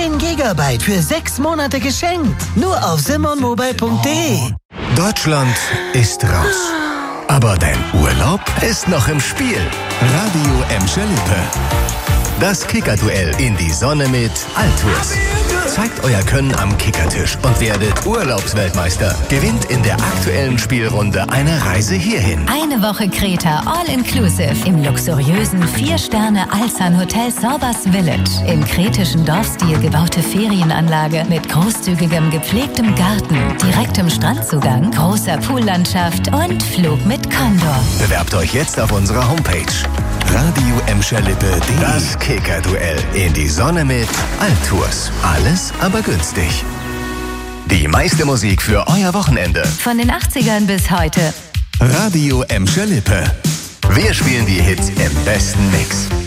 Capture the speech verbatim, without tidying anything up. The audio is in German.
zehn Gigabyte für sechs Monate geschenkt. Nur auf simonmobile punkt de. Deutschland ist raus. Aber dein Urlaub ist noch im Spiel. Radio Emscher Lippe. Das Kickerduell in die Sonne mit Altours. Zeigt euer Können am Kickertisch und werdet Urlaubsweltmeister. Gewinnt in der aktuellen Spielrunde eine Reise hierhin. Eine Woche Kreta All-Inclusive im luxuriösen vier-Sterne-Alzan-Hotel Sorbas Village. Im kretischen Dorfstil gebaute Ferienanlage mit großzügigem gepflegtem Garten, direktem Strandzugang, großer Poollandschaft und Flug mit Condor. Bewerbt euch jetzt auf unserer Homepage radio emscher lippe punkt de. Das Kickerduell in die Sonne mit Altours. Alles, aber günstig. Die meiste Musik für euer Wochenende. Von den achtzigern bis heute. Radio Emscher Lippe. Wir spielen die Hits im besten Mix.